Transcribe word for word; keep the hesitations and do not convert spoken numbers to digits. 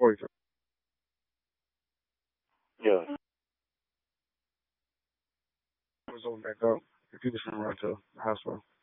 forty-three. Yeah. I was on back up. If you just run to the hospital.